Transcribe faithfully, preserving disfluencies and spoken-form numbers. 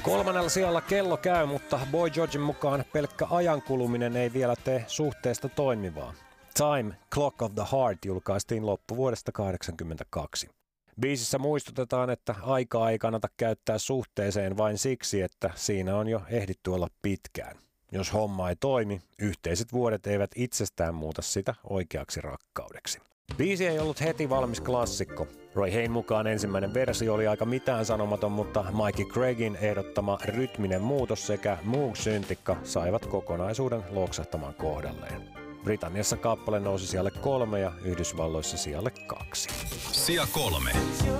Kolmannella sijalla kello käy, mutta Boy Georgen mukaan pelkkä ajankuluminen ei vielä tee suhteesta toimivaa. Time, Clock of the Heart julkaistiin loppuvuodesta kahdeksankymmentäkaksi. Biisissä muistutetaan, että aikaa ei kannata käyttää suhteeseen vain siksi, että siinä on jo ehditty olla pitkään. Jos homma ei toimi, yhteiset vuodet eivät itsestään muuta sitä oikeaksi rakkaudeksi. Biisi ei ollut heti valmis klassikko. Roy Hayn mukaan ensimmäinen versio oli aika mitään sanomaton, mutta Mikey Craigin ehdottama rytminen muutos sekä Moog-syntikka saivat kokonaisuuden loksahtamaan kohdalleen. Britanniassa kappale nousi sijalle kolme ja Yhdysvalloissa sijalle kaksi. Sija kolme.